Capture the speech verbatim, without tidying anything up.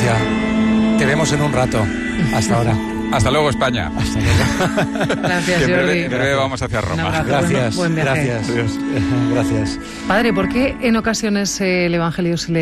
Patricia. Te vemos en un rato. Hasta ahora. Hasta luego, España. Hasta luego. Gracias, En breve, Jordi. en breve vamos hacia Un Roma. abrazo. Gracias. Buen viaje. Gracias. Gracias. Padre, ¿por qué en ocasiones eh, el Evangelio se lee